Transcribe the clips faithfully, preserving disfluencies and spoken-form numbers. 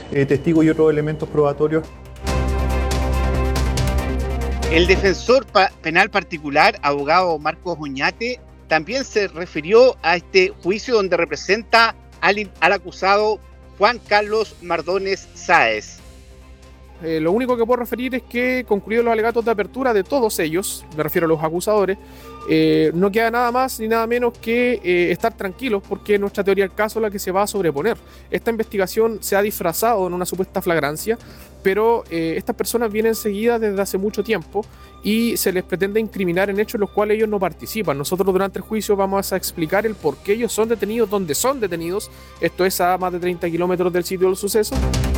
eh, testigos y otros elementos probatorios. El defensor pa- penal particular, abogado Marcos Oñate, también se refirió a este juicio donde representa al, al acusado Juan Carlos Mardones Sáez. Eh, lo único que puedo referir es que, concluidos los alegatos de apertura de todos ellos, me refiero a los acusadores, eh, no queda nada más ni nada menos que eh, estar tranquilos, porque nuestra teoría del caso es la que se va a sobreponer. Esta investigación se ha disfrazado en una supuesta flagrancia, pero eh, estas personas vienen seguidas desde hace mucho tiempo y se les pretende incriminar en hechos en los cuales ellos no participan. Nosotros durante el juicio vamos a explicar el por qué ellos son detenidos, dónde son detenidos, esto es a más de treinta kilómetros del sitio del suceso.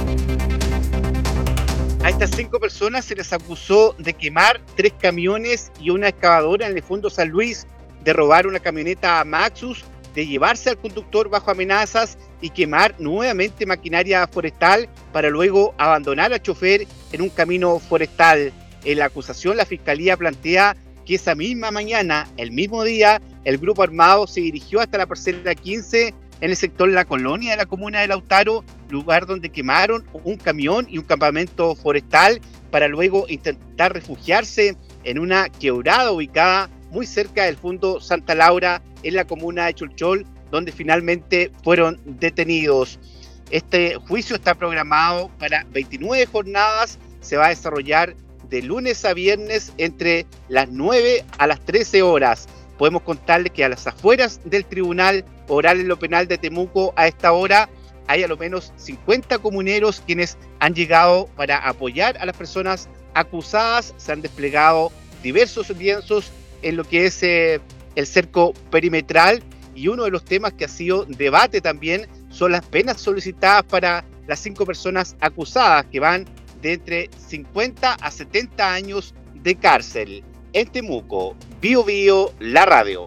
A estas cinco personas se les acusó de quemar tres camiones y una excavadora en el fondo San Luis, de robar una camioneta Maxus, de llevarse al conductor bajo amenazas y quemar nuevamente maquinaria forestal para luego abandonar al chofer en un camino forestal. En la acusación, la Fiscalía plantea que esa misma mañana, el mismo día, el grupo armado se dirigió hasta la parcela quince en el sector La Colonia de la comuna de Lautaro, lugar donde quemaron un camión y un campamento forestal para luego intentar refugiarse en una quebrada ubicada muy cerca del fondo Santa Laura en la comuna de Cholchol, donde finalmente fueron detenidos. Este juicio está programado para veintinueve jornadas, se va a desarrollar de lunes a viernes entre las nueve a las trece horas. Podemos contarles que a las afueras del Tribunal Oral en lo Penal de Temuco a esta hora hay a lo menos cincuenta comuneros quienes han llegado para apoyar a las personas acusadas. Se han desplegado diversos lienzos en lo que es eh, el cerco perimetral, y uno de los temas que ha sido debate también son las penas solicitadas para las cinco personas acusadas, que van de entre cincuenta a setenta años de cárcel. En Temuco, Bio Bio, la radio.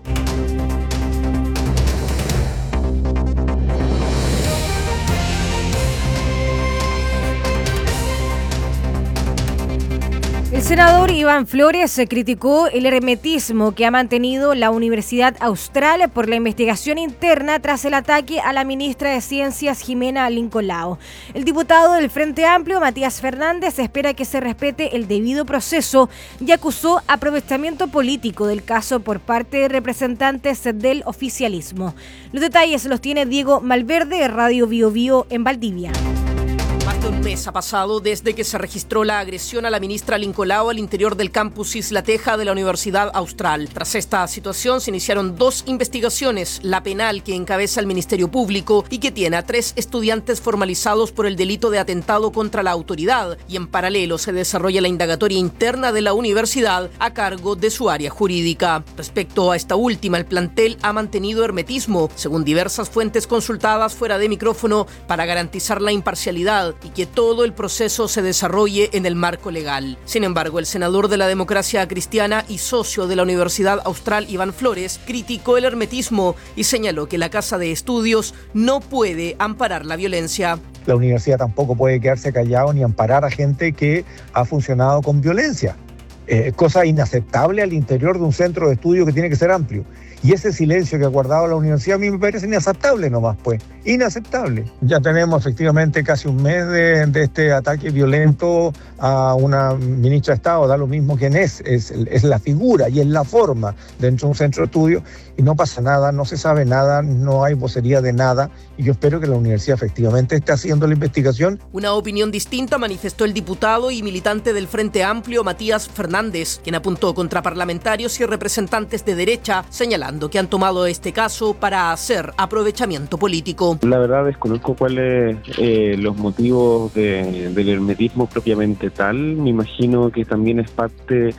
El senador Iván Flores criticó el hermetismo que ha mantenido la Universidad Austral por la investigación interna tras el ataque a la ministra de Ciencias, Jimena Lincolao. El diputado del Frente Amplio, Matías Fernández, espera que se respete el debido proceso y acusó aprovechamiento político del caso por parte de representantes del oficialismo. Los detalles los tiene Diego Malverde, Radio Bio Bio en Valdivia. Más de un mes ha pasado desde que se registró la agresión a la ministra Lincolao al interior del campus Isla Teja de la Universidad Austral. Tras esta situación se iniciaron dos investigaciones, la penal que encabeza el Ministerio Público y que tiene a tres estudiantes formalizados por el delito de atentado contra la autoridad, y en paralelo se desarrolla la indagatoria interna de la universidad a cargo de su área jurídica. Respecto a esta última, el plantel ha mantenido hermetismo, según diversas fuentes consultadas fuera de micrófono, para garantizar la imparcialidad y que todo el proceso se desarrolle en el marco legal. Sin embargo, el senador de la Democracia Cristiana y socio de la Universidad Austral, Iván Flores, criticó el hermetismo y señaló que la Casa de Estudios no puede amparar la violencia. La universidad tampoco puede quedarse callado ni amparar a gente que ha funcionado con violencia. Eh, cosa inaceptable al interior de un centro de estudio que tiene que ser amplio. Y ese silencio que ha guardado la universidad a mí me parece inaceptable nomás, pues. Inaceptable. Ya tenemos efectivamente casi un mes de, de este ataque violento a una ministra de Estado, da lo mismo quién es, es, es la figura y es la forma dentro de un centro de estudio, y no pasa nada, no se sabe nada, no hay vocería de nada, y yo espero que la universidad efectivamente esté haciendo la investigación. Una opinión distinta manifestó el diputado y militante del Frente Amplio, Matías Fernández, quien apuntó contra parlamentarios y representantes de derecha, señalando que han tomado este caso para hacer aprovechamiento político. La verdad desconozco cuáles eh, los motivos de, del hermetismo propiamente tal. Me imagino que también es parte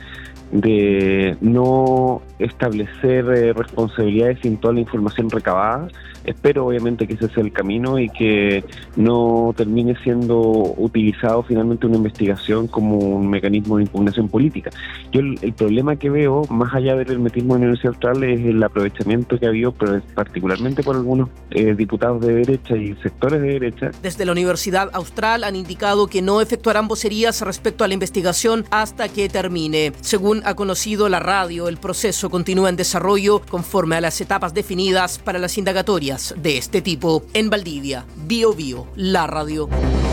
de no establecer eh, responsabilidades sin toda la información recabada. Espero obviamente que ese sea el camino y que no termine siendo utilizado finalmente una investigación como un mecanismo de impugnación política. Yo el, el problema que veo, más allá del hermetismo de la Universidad Austral, es el aprovechamiento que ha habido, pero particularmente por algunos eh, diputados de derecha y sectores de derecha. Desde la Universidad Austral han indicado que no efectuarán vocerías respecto a la investigación hasta que termine. Según ha conocido la radio, el proceso continúa en desarrollo conforme a las etapas definidas para las indagatorias de este tipo. En Valdivia, Bio Bio, la radio.